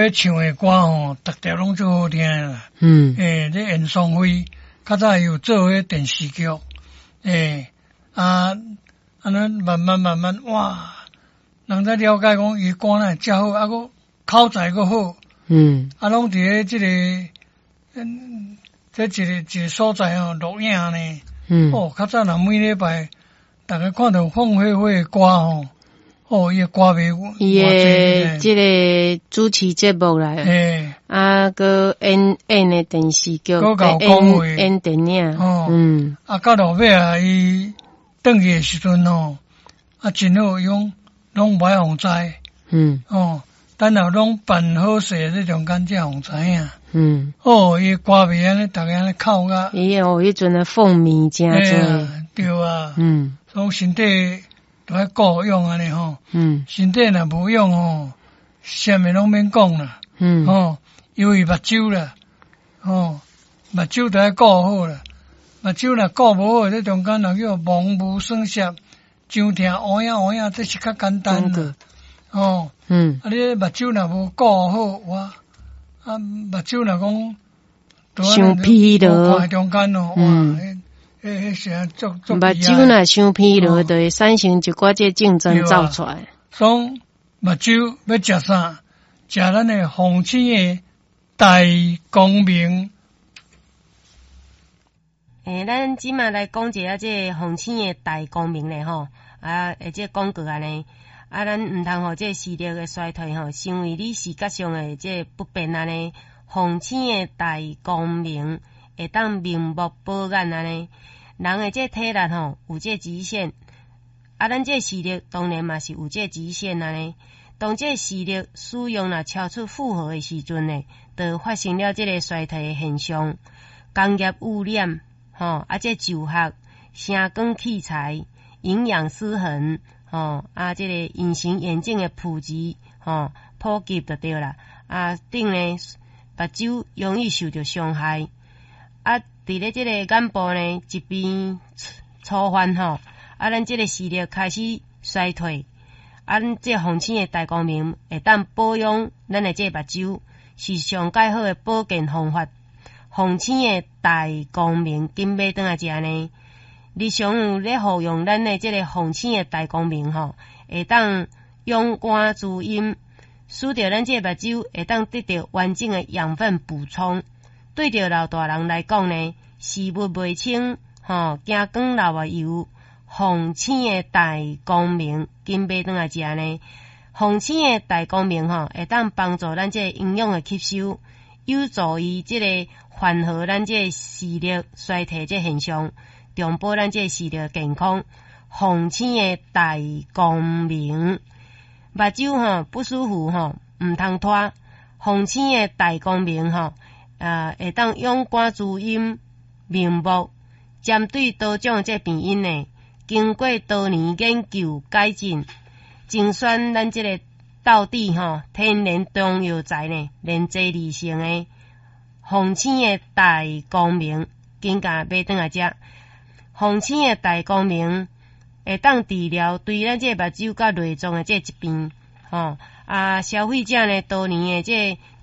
咧唱的歌吼，逐条拢最好听啦。咧演唱会，较早有做迄电视剧，安尼慢慢哇，人才了解讲伊歌哪会遮好，啊个口才个好，拢伫咧即个一个所在吼录影呢。较早若每礼拜，大家看到凤飞飞的歌吼，伊的歌迷， 伊的即个主持节目来，个演的电视剧，演电影， 到落尾啊，伊转去的时阵吼，真好用，拢无爱互知，等下拢办好势，这中间才互知影。伊歌迷安尼，逐个安尼靠甲， 迄阵的风靡真多， 对啊，所以身体都要顾用安尼吼，身体若无用吼，啥物拢免讲啦，尤其目睭啦，目睭都要顾好啦，目睭若顾无好，这中间若叫蒙无损失，上疼乌影，这是较简单啦，你目睭若无顾好，哇！目睭若讲伤疲劳， 看中间哇，迄啥足目睭若伤疲劳，就会产生一寡这竞争走出来。 所以目睭要食啥？食咱的红星的大光明。 咱即马来讲一下这红星的大光明咧吼，这广告安尼。咱毋通互这视力的衰退吼，成为你视觉上的这不便安尼。红星的大光明会当明目保眼安尼。人的这体力吼有这极限，咱这视力当然嘛是有这极限安尼。当这视力使用若超出负荷的时阵呢，就发生了这个衰退的现象。工业污染这就学、声光器材、营养失衡。这个隐形眼镜的普及，普及就对啦。顶呢，目睭容易受到伤害。伫咧这个眼部呢，一边粗犯咱这个视力开始衰退。咱这红星的大光明会当保养咱的这目睭，是上介好的保健方法。红星的大光明，紧买转来食呢。日常有咧服用咱的这个红星的大光明会当勇肝滋阴，使得咱这目睭会当得到完整的养分补充。对着老大人来讲呢，视物袂清惊光流的油，红星的大光明紧买转来食呢。红星的大光明会当帮助咱这营养的吸收，有助于这个缓和咱这视力衰退这现象。重保咱这视力健康，红星的大光明，目睭不舒服毋通拖，红星的大光明会当勇肝滋阴明目，针对多种这病因呢，经过多年研究改进，精选咱这个道地天然中药材呢，连接而成的红星的大光明，紧甲买转来食。红星的大光明会当治疗对咱这目睭甲内脏的这疾病，消费者呢多年的这